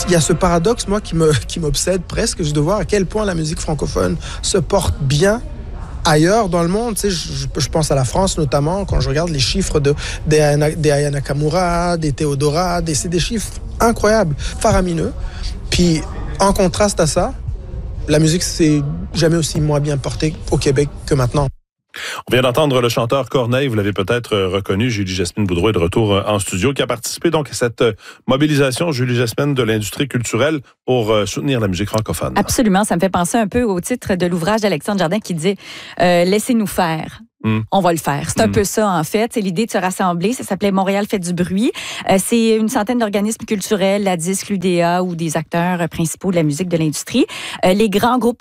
il y a ce paradoxe, moi, qui m'obsède presque, de voir à quel point la musique francophone se porte bien ailleurs dans le monde. Tu sais, je pense à la France notamment, quand je regarde les chiffres des Aya Nakamura, des Théodora, c'est des chiffres incroyables, faramineux. Puis, en contraste à ça, la musique s'est jamais aussi moins bien portée au Québec que maintenant. On vient d'entendre le chanteur Corneille, vous l'avez peut-être reconnu, Julie-Jasmine Boudreau est de retour en studio, qui a participé donc à cette mobilisation, Julie-Jasmine, de l'industrie culturelle pour soutenir la musique francophone. Absolument, ça me fait penser un peu au titre de l'ouvrage d'Alexandre Jardin qui dit « Laissez-nous faire ». On va le faire. C'est un peu ça, en fait. C'est l'idée de se rassembler. Ça s'appelait Montréal fait du bruit. C'est une centaine d'organismes culturels, la DISC, l'UDA ou des acteurs principaux de la musique de l'industrie. Les grands groupes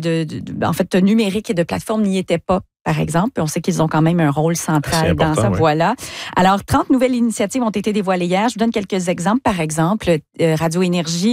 en fait, numériques et de plateformes n'y étaient pas, par exemple. On sait qu'ils ont quand même un rôle central dans ça. Oui. Voilà. Alors, 30 nouvelles initiatives ont été dévoilées hier. Je vous donne quelques exemples. Par exemple, Radio Énergie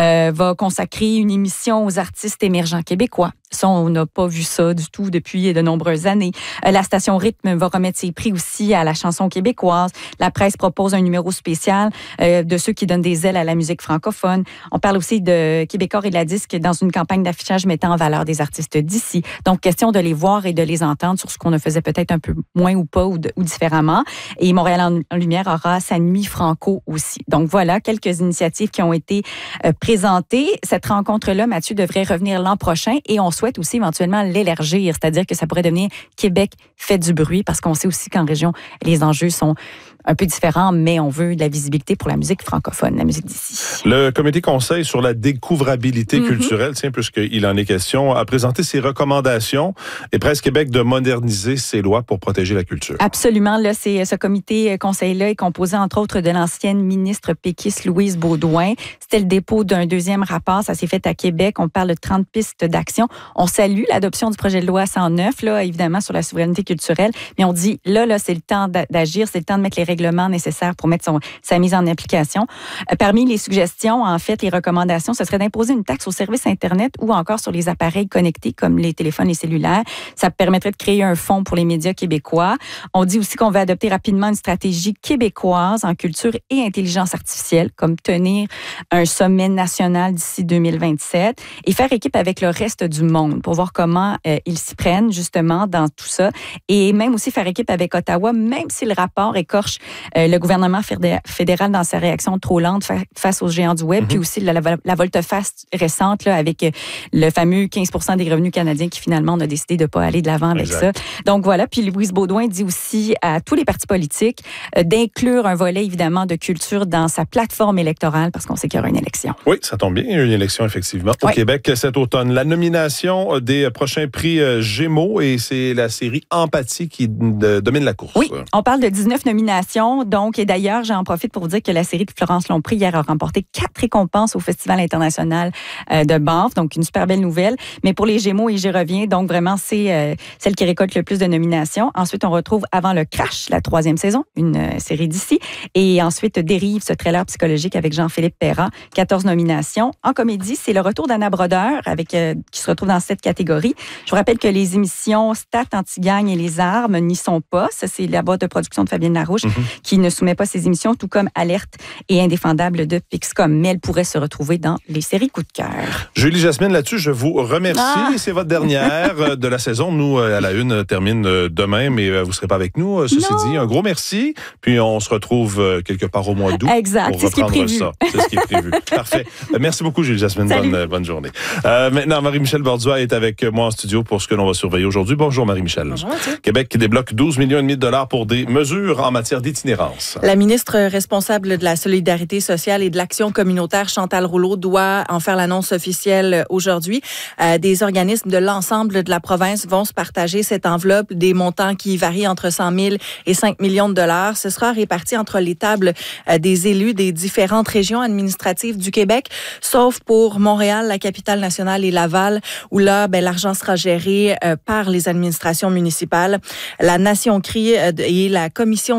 va consacrer une émission aux artistes émergents québécois. Ça, on n'a pas vu ça du tout depuis de nombreuses années. La station Rythme va remettre ses prix aussi à la chanson québécoise. La presse propose un numéro spécial de ceux qui donnent des ailes à la musique francophone. On parle aussi de Québécois et de la Disque dans une campagne d'affichage mettant en valeur des artistes d'ici. Donc, question de les voir et de les entendre sur ce qu'on ne faisait peut-être un peu moins ou pas ou différemment. Et Montréal en lumière aura sa nuit franco aussi. Donc, voilà quelques initiatives qui ont été présentées. Cette rencontre-là, Mathieu, devrait revenir l'an prochain et on souhaite aussi éventuellement l'élargir, c'est-à-dire que ça pourrait devenir Québec fait du bruit, parce qu'on sait aussi qu'en région, les enjeux sont un peu différents, mais on veut de la visibilité pour la musique francophone, la musique d'ici. Le comité conseil sur la découvrabilité culturelle, tiens, puisqu'il en est question, a présenté ses recommandations et Presse Québec de moderniser ses lois pour protéger la culture. Absolument. Là, ce comité conseil-là est composé, entre autres, de l'ancienne ministre péquiste Louise Beaudoin. C'était le dépôt d'un deuxième rapport. Ça s'est fait à Québec. On parle de 30 pistes d'action. On salue l'adoption du projet de loi 109, là, évidemment, sur la souveraineté culturelle, mais on dit, là, c'est le temps d'agir, c'est le temps de mettre les règlements nécessaires pour mettre sa mise en application. Parmi les suggestions, en fait, les recommandations, ce serait d'imposer une taxe aux services Internet ou encore sur les appareils connectés comme les téléphones et cellulaires. Ça permettrait de créer un fonds pour les médias québécois. On dit aussi qu'on va adopter rapidement une stratégie québécoise en culture et intelligence artificielle, comme tenir un sommet national d'ici 2027 et faire équipe avec le reste du monde pour voir comment ils s'y prennent justement dans tout ça. Et même aussi faire équipe avec Ottawa, même si le rapport écorche le gouvernement fédéral dans sa réaction trop lente face aux géants du web, puis aussi la volte-face récente là, avec le fameux 15% des revenus canadiens qui finalement on a décidé de ne pas aller de l'avant avec ça. Donc voilà, puis Louise Beaudoin dit aussi à tous les partis politiques d'inclure un volet évidemment de culture dans sa plateforme électorale parce qu'on sait qu'il y aura une élection. Oui, ça tombe bien, il y a une élection effectivement au Québec cet automne. La nomination des prochains prix Gémeaux et c'est la série Empathie qui domine la course. Oui, on parle de 19 nominations. Donc, et d'ailleurs, j'en profite pour vous dire que la série de Florence Lompré hier a remporté 4 récompenses au Festival international de Banff. Donc, une super belle nouvelle. Mais pour les Gémeaux, et j'y reviens, donc vraiment, c'est celle qui récolte le plus de nominations. Ensuite, on retrouve Avant le crash, la 3e saison, une série d'ici. Et ensuite, Dérive, ce trailer psychologique avec Jean-Philippe Perra, 14 nominations. En comédie, c'est le retour d'Anna Brodeur qui se retrouve dans cette catégorie. Je vous rappelle que les émissions Stat, Antigagne et Les Armes n'y sont pas. Ça, c'est la boîte de production de Fabienne Larouche qui ne soumet pas ses émissions, tout comme Alerte et Indéfendable de Pixcom. Mais elle pourrait se retrouver dans les séries Coup de cœur. Julie-Jasmine, là-dessus, je vous remercie. C'est votre dernière de la saison. Nous, à la une, termine demain, mais vous ne serez pas avec nous. Ceci dit, un gros merci. Puis on se retrouve quelque part au mois d'août. Exact, pour reprendre ça. C'est ce qui est prévu. Parfait. Merci beaucoup, Julie-Jasmine. Bonne journée. Maintenant, Marie-Michel Bordua est avec moi en studio pour ce que l'on va surveiller aujourd'hui. Bonjour, Marie-Michel. Bonjour, Mathieu. Québec qui débloque 12,5 millions de dollars pour des mesures en matière d'itinérance. La ministre responsable de la solidarité sociale et de l'action communautaire, Chantal Rouleau, doit en faire l'annonce officielle aujourd'hui. Des organismes de l'ensemble de la province vont se partager cette enveloppe, des montants qui varient entre 100 000 et 5 millions de dollars. Ce sera réparti entre les tables des élus des différentes régions administratives du Québec, sauf pour Montréal, la capitale nationale et Laval, où là, l'argent sera géré par les administrations municipales. La Nation CRI et la Commission de la santé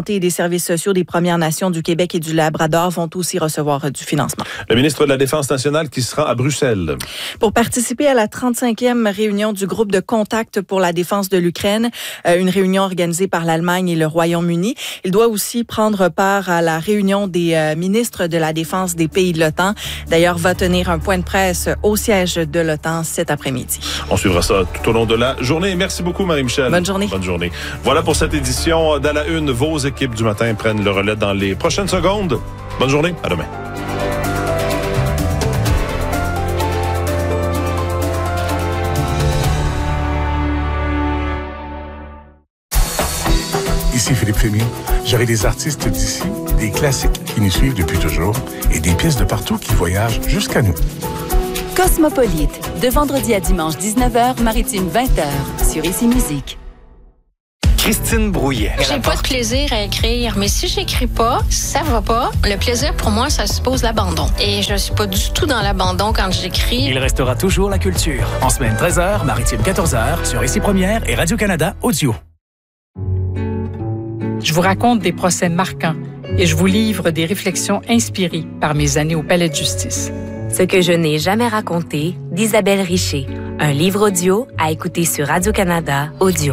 santé et des services sociaux des Premières Nations du Québec et du Labrador vont aussi recevoir du financement. Le ministre de la Défense nationale qui sera à Bruxelles. Pour participer à la 35e réunion du groupe de contact pour la défense de l'Ukraine, une réunion organisée par l'Allemagne et le Royaume-Uni. Il doit aussi prendre part à la réunion des ministres de la Défense des pays de l'OTAN. D'ailleurs, va tenir un point de presse au siège de l'OTAN cet après-midi. On suivra ça tout au long de la journée. Merci beaucoup, Marie-Michel. Bonne journée. Bonne journée. Voilà pour cette édition d'À la Une. Vos équipes du matin prennent le relais dans les prochaines secondes. Bonne journée. À demain. Ici Philippe Fémy. J'aurai des artistes d'ici, des classiques qui nous suivent depuis toujours et des pièces de partout qui voyagent jusqu'à nous. Cosmopolite, de vendredi à dimanche 19h, maritime 20h, sur Ici Musique. Christine Brouillet. J'ai pas de plaisir à écrire, mais si j'écris pas, ça va pas. Le plaisir, pour moi, ça suppose l'abandon. Et je suis pas du tout dans l'abandon quand j'écris. Il restera toujours la culture. En semaine 13h, maritime 14h, sur Ici Première et Radio-Canada Audio. Je vous raconte des procès marquants et je vous livre des réflexions inspirées par mes années au Palais de justice. Ce que je n'ai jamais raconté d'Isabelle Richer. Un livre audio à écouter sur Radio-Canada Audio.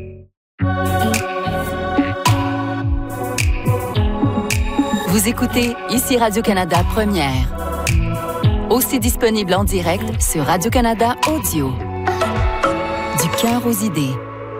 Vous écoutez Ici Radio-Canada Première. Aussi disponible en direct sur Radio-Canada Audio. Du cœur aux idées.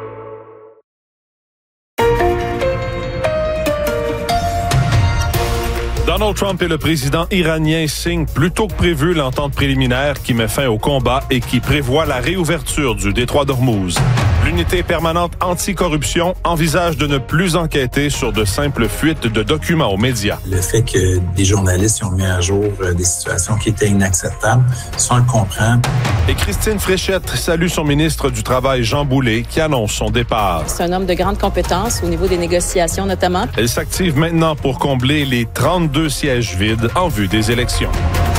Donald Trump et le président iranien signent plus tôt que prévu l'entente préliminaire qui met fin au combat et qui prévoit la réouverture du détroit d'Ormuz. L'unité permanente anticorruption envisage de ne plus enquêter sur de simples fuites de documents aux médias. Le fait que des journalistes ont mis à jour des situations qui étaient inacceptables, ça on le comprend. Et Christine Fréchette salue son ministre du Travail, Jean Boulet, qui annonce son départ. C'est un homme de grande compétence au niveau des négociations notamment. Elle s'active maintenant pour combler les 32 sièges vides en vue des élections.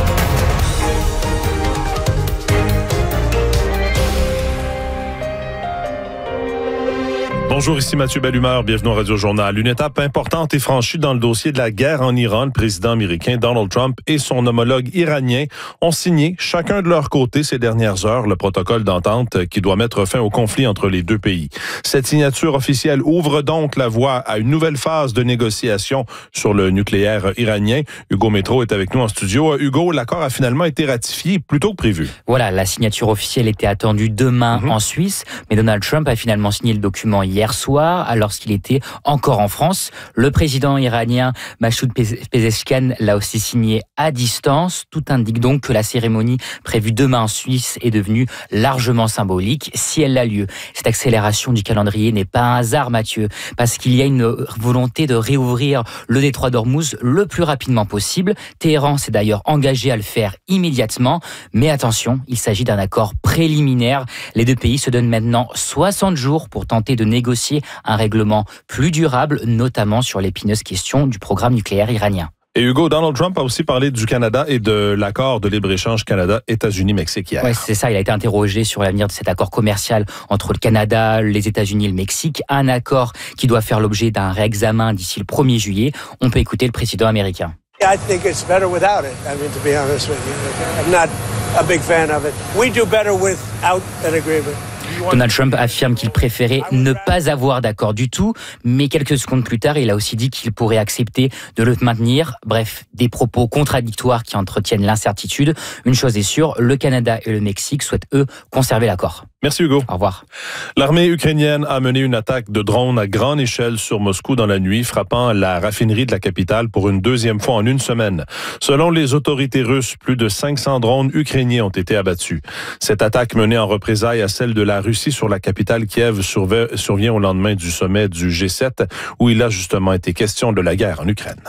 Bonjour, ici Mathieu Bellumeur, bienvenue au Radio Journal. Une étape importante est franchie dans le dossier de la guerre en Iran. Le président américain Donald Trump et son homologue iranien ont signé, chacun de leur côté ces dernières heures, le protocole d'entente qui doit mettre fin au conflit entre les deux pays. Cette signature officielle ouvre donc la voie à une nouvelle phase de négociation sur le nucléaire iranien. Hugo Métro est avec nous en studio. Hugo, l'accord a finalement été ratifié plus tôt que prévu. Voilà, la signature officielle était attendue demain en Suisse, mais Donald Trump a finalement signé le document hier soir, alors qu'il était encore en France. Le président iranien Masoud Pezeshkian l'a aussi signé à distance. Tout indique donc que la cérémonie prévue demain en Suisse est devenue largement symbolique, si elle a lieu. Cette accélération du calendrier n'est pas un hasard, Mathieu, parce qu'il y a une volonté de réouvrir le détroit d'Ormuz le plus rapidement possible. Téhéran s'est d'ailleurs engagé à le faire immédiatement, mais attention, il s'agit d'un accord préliminaire. Les deux pays se donnent maintenant 60 jours pour tenter de négocier un règlement plus durable, notamment sur l'épineuse question du programme nucléaire iranien. Et Hugo, Donald Trump a aussi parlé du Canada et de l'accord de libre-échange Canada-États-Unis-Mexique hier. Oui, c'est ça. Il a été interrogé sur l'avenir de cet accord commercial entre le Canada, les États-Unis et le Mexique. Un accord qui doit faire l'objet d'un réexamen d'ici le 1er juillet. On peut écouter le président américain. I think it's better without it. I mean, to be honest with you, I'm not a big fan of it. We do better without an agreement. Donald Trump affirme qu'il préférait ne pas avoir d'accord du tout, mais quelques secondes plus tard, il a aussi dit qu'il pourrait accepter de le maintenir. Bref, des propos contradictoires qui entretiennent l'incertitude. Une chose est sûre, le Canada et le Mexique souhaitent, eux, conserver l'accord. Merci Hugo. Au revoir. L'armée ukrainienne a mené une attaque de drones à grande échelle sur Moscou dans la nuit, frappant la raffinerie de la capitale pour une deuxième fois en une semaine. Selon les autorités russes, plus de 500 drones ukrainiens ont été abattus. Cette attaque menée en représailles à celle de la Russie sur la capitale Kiev survient au lendemain du sommet du G7, où il a justement été question de la guerre en Ukraine.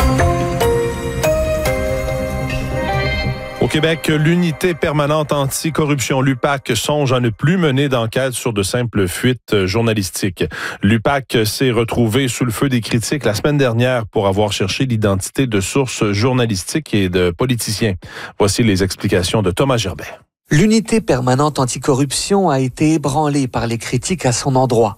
Au Québec, l'unité permanente anticorruption, l'UPAC, songe à ne plus mener d'enquête sur de simples fuites journalistiques. L'UPAC s'est retrouvé sous le feu des critiques la semaine dernière pour avoir cherché l'identité de sources journalistiques et de politiciens. Voici les explications de Thomas Gerbet. L'unité permanente anticorruption a été ébranlée par les critiques à son endroit.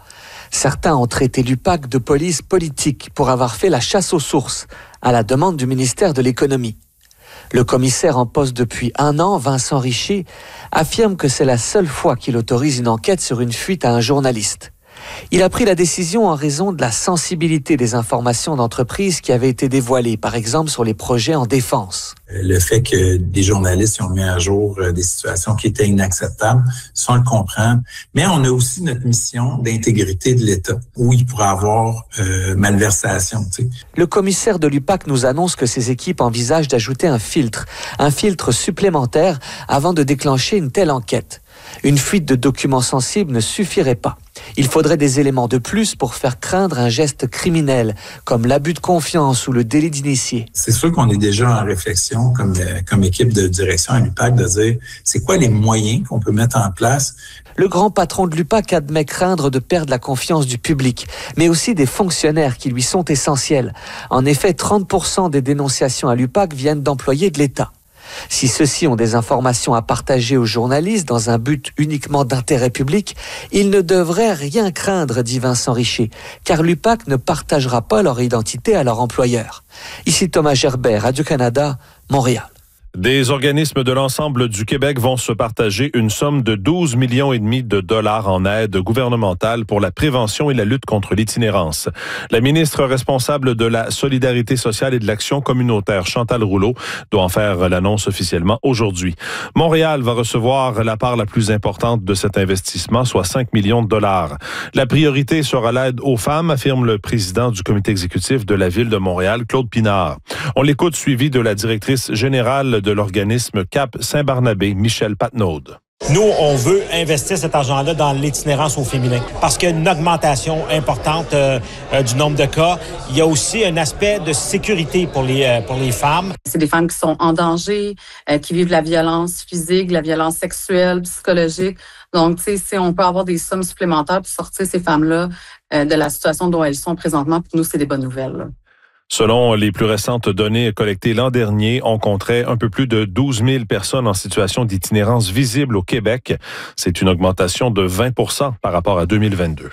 Certains ont traité l'UPAC de police politique pour avoir fait la chasse aux sources, à la demande du ministère de l'Économie. Le commissaire en poste depuis 1 an, Vincent Richer, affirme que c'est la seule fois qu'il autorise une enquête sur une fuite à un journaliste. Il a pris la décision en raison de la sensibilité des informations d'entreprise qui avaient été dévoilées, par exemple sur les projets en défense. Le fait que des journalistes ont mis à jour des situations qui étaient inacceptables, ça on le comprend. Mais on a aussi notre mission d'intégrité de l'État, où il pourrait avoir malversation. Le commissaire de l'UPAC nous annonce que ses équipes envisagent d'ajouter un filtre supplémentaire avant de déclencher une telle enquête. Une fuite de documents sensibles ne suffirait pas. Il faudrait des éléments de plus pour faire craindre un geste criminel, comme l'abus de confiance ou le délit d'initié. C'est sûr qu'on est déjà en réflexion, comme équipe de direction à l'UPAC, de dire c'est quoi les moyens qu'on peut mettre en place. Le grand patron de l'UPAC admet craindre de perdre la confiance du public, mais aussi des fonctionnaires qui lui sont essentiels. En effet, 30% des dénonciations à l'UPAC viennent d'employés de l'État. Si ceux-ci ont des informations à partager aux journalistes dans un but uniquement d'intérêt public, ils ne devraient rien craindre, dit Vincent Richer, car l'UPAC ne partagera pas leur identité à leur employeur. Ici Thomas Gerbet, Radio-Canada, Montréal. Des organismes de l'ensemble du Québec vont se partager une somme de 12,5 millions de dollars en aide gouvernementale pour la prévention et la lutte contre l'itinérance. La ministre responsable de la Solidarité sociale et de l'Action communautaire, Chantal Rouleau, doit en faire l'annonce officiellement aujourd'hui. Montréal va recevoir la part la plus importante de cet investissement, soit 5 millions de dollars. La priorité sera l'aide aux femmes, affirme le président du comité exécutif de la Ville de Montréal, Claude Pinard. On l'écoute, suivi de la directrice générale de l'organisme CAP Saint-Barnabé, Michel Patnaud. Nous, on veut investir cet argent-là dans l'itinérance au féminin parce qu'il y a une augmentation importante du nombre de cas. Il y a aussi un aspect de sécurité pour les femmes. C'est des femmes qui sont en danger, qui vivent la violence physique, la violence sexuelle, psychologique. Donc, tu sais, si on peut avoir des sommes supplémentaires pour sortir ces femmes-là de la situation dont elles sont présentement, pour nous, c'est des bonnes nouvelles, là. Selon les plus récentes données collectées l'an dernier, on compterait un peu plus de 12 000 personnes en situation d'itinérance visible au Québec. C'est une augmentation de 20% par rapport à 2022.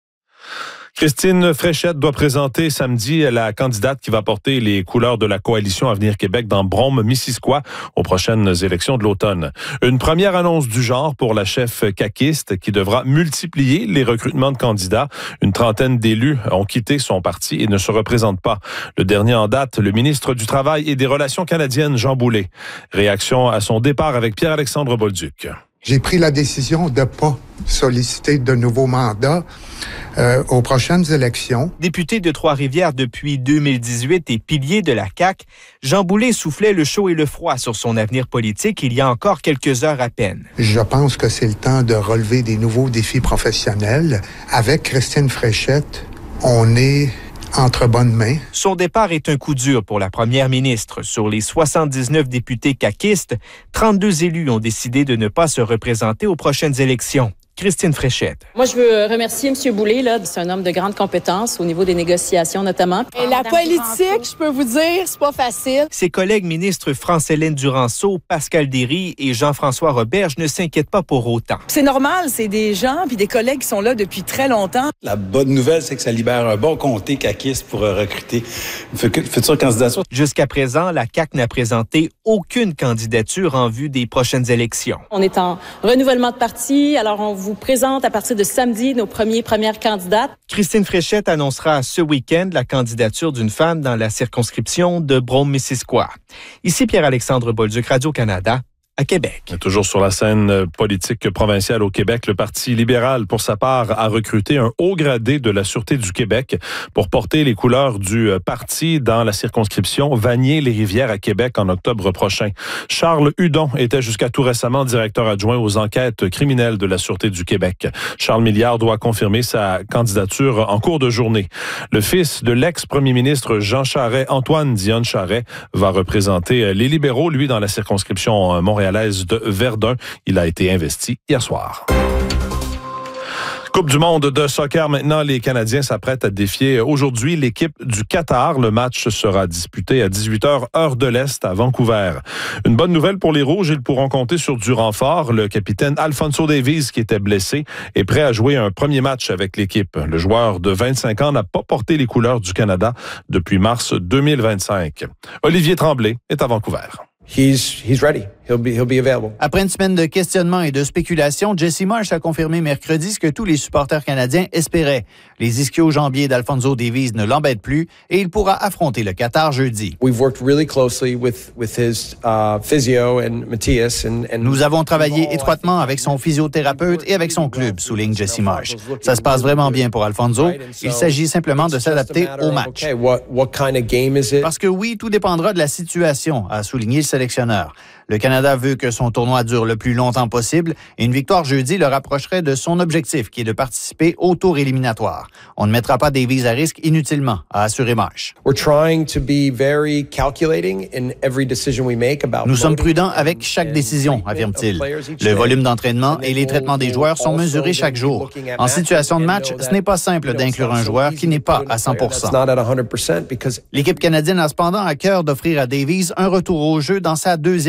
Christine Fréchette doit présenter samedi la candidate qui va porter les couleurs de la coalition Avenir Québec dans Brome-Missisquoi aux prochaines élections de l'automne. Une première annonce du genre pour la chef caquiste qui devra multiplier les recrutements de candidats. Une trentaine d'élus ont quitté son parti et ne se représentent pas. Le dernier en date, le ministre du Travail et des Relations canadiennes, Jean Boulet. Réaction à son départ avec Pierre-Alexandre Bolduc. J'ai pris la décision de ne pas solliciter de nouveaux mandats aux prochaines élections. Député de Trois-Rivières depuis 2018 et pilier de la CAQ, Jean Boulet soufflait le chaud et le froid sur son avenir politique il y a encore quelques heures à peine. Je pense que c'est le temps de relever des nouveaux défis professionnels. Avec Christine Fréchette, on est entre bonnes mains. Son départ est un coup dur pour la première ministre. Sur les 79 députés caquistes, 32 élus ont décidé de ne pas se représenter aux prochaines élections. Christine Fréchette. Moi, je veux remercier M. Boulay. Là. C'est un homme de grande compétence au niveau des négociations notamment. Et la politique, je peux vous dire, c'est pas facile. Ses collègues ministres France-Hélène Duranceau, Pascal Derry et Jean-François Roberge ne s'inquiètent pas pour autant. C'est normal, c'est des gens puis des collègues qui sont là depuis très longtemps. La bonne nouvelle, c'est que ça libère un bon comté caquiste pour recruter une future candidature. Jusqu'à présent, la CAQ n'a présenté aucune candidature en vue des prochaines élections. On est en renouvellement de parti, alors on vous présente à partir de samedi nos premières candidates. Christine Fréchette annoncera ce week-end la candidature d'une femme dans la circonscription de Brome-Missisquoi. Ici Pierre-Alexandre Bolduc, Radio-Canada, à Québec. Toujours sur la scène politique provinciale au Québec, le Parti libéral, pour sa part, a recruté un haut gradé de la Sûreté du Québec pour porter les couleurs du parti dans la circonscription Vanier-les-Rivières à Québec en octobre prochain. Charles Hudon était jusqu'à tout récemment directeur adjoint aux enquêtes criminelles de la Sûreté du Québec. Charles Milliard doit confirmer sa candidature en cours de journée. Le fils de l'ex-premier ministre Jean Charest, Antoine Dionne Charest, va représenter les libéraux, lui, dans la circonscription montréalaise de Verdun. Il a été investi hier soir. Coupe du monde de soccer maintenant, les Canadiens s'apprêtent à défier aujourd'hui l'équipe du Qatar. Le match sera disputé à 18h heure de l'Est à Vancouver. Une bonne nouvelle pour les Rouges, ils pourront compter sur du renfort. Le capitaine Alphonso Davies, qui était blessé, est prêt à jouer un premier match avec l'équipe. Le joueur de 25 ans n'a pas porté les couleurs du Canada depuis mars 2025. Olivier Tremblay est à Vancouver. He's ready. He'll be available. Après une semaine de questionnements et de spéculations, Jesse Marsch a confirmé mercredi ce que tous les supporters canadiens espéraient. Les ischio-jambiers d'Alphonso Davies ne l'embêtent plus et il pourra affronter le Qatar jeudi. We've worked really closely with his physio and Matthias and Nous avons travaillé étroitement avec son physiothérapeute et avec son club, souligne Jesse Marsch. Ça se passe vraiment bien pour Alphonso. Il s'agit simplement de s'adapter au match. Parce que oui, tout dépendra de la situation, a souligné le sélectionneur. Le Canada veut que son tournoi dure le plus longtemps possible et une victoire jeudi le rapprocherait de son objectif qui est de participer au tour éliminatoire. On ne mettra pas Davies à risque inutilement, a assuré Marsch. Nous sommes prudents avec chaque décision, affirme-t-il. Le volume d'entraînement et les traitements des joueurs sont mesurés chaque jour. En situation de match, ce n'est pas simple d'inclure un joueur qui n'est pas à 100%. L'équipe canadienne a cependant à cœur d'offrir à Davies un retour au jeu dans sa deuxième